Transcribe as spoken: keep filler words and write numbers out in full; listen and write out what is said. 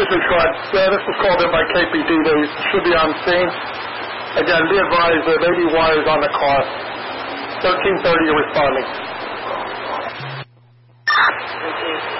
This is Scott. Yeah, this was called in by K P D. They should be on scene. Again, be advised there may be wires on the car. thirteen thirty, you're responding. Thank you.